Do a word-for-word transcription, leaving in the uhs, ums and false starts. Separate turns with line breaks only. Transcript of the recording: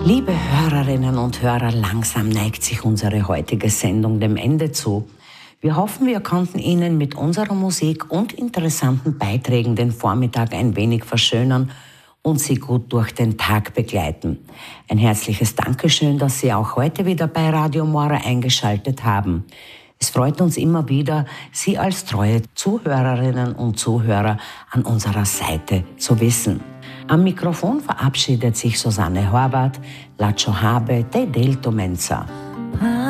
Liebe Hörerinnen und Hörer, langsam neigt sich unsere heutige Sendung dem Ende zu. Wir hoffen, wir konnten Ihnen mit unserer Musik und interessanten Beiträgen den Vormittag ein wenig verschönern und Sie gut durch den Tag begleiten. Ein herzliches Dankeschön, dass Sie auch heute wieder bei Radio Mora eingeschaltet haben. Es freut uns immer wieder, Sie als treue Zuhörerinnen und Zuhörer an unserer Seite zu wissen. Am Mikrofon verabschiedet sich Susanne Horvath, Lacio Habe, Te Delto Mensa.